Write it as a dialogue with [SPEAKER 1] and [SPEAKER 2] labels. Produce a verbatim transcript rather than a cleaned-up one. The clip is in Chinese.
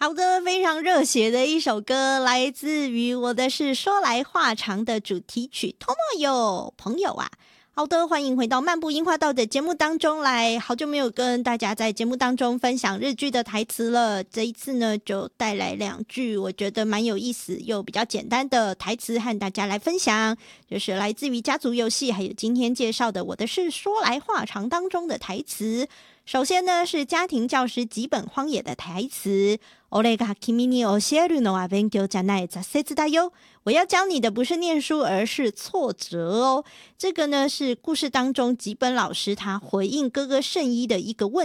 [SPEAKER 1] 好的，非常热血的一首歌，来自于我的是说来话长的主题曲 Tomoyo 朋友啊。好的，欢迎回到漫步樱花道的节目当中来。好久没有跟大家在节目当中分享日剧的台词了，这一次呢就带来两句我觉得蛮有意思又比较简单的台词和大家来分享，就是来自于家族游戏还有今天介绍的我的是说来话长当中的台词。首先呢是家庭教师吉本荒野的台词，我が君に教えるのは勉強じゃない挫折だよ。我要教你的不是念书，而是挫折哦。这个呢是故事当中吉本老师他回应哥哥圣一的一个问